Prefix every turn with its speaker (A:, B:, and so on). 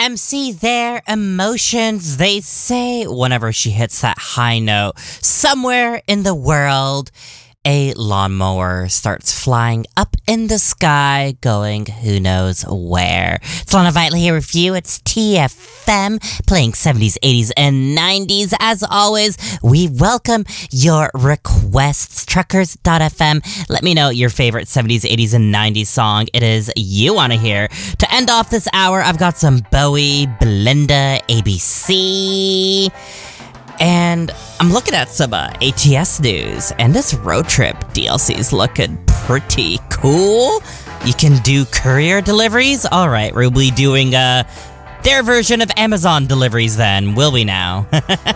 A: MC their emotions, they say, whenever she hits that high note. Somewhere in the world, a lawnmower starts flying up in the sky, going who knows where. It's Lana Vital here with you. It's TFM, playing 70s, 80s, and 90s. As always, we welcome your requests. Truckers.fm. Let me know your favorite 70s, 80s, and 90s song it is you want to hear. To end off this hour, I've got some Bowie, Belinda, ABC. And I'm looking at some ATS news, and this road trip DLC's looking pretty cool. You can do courier deliveries? Alright, we'll be doing their version of Amazon deliveries then, will we now?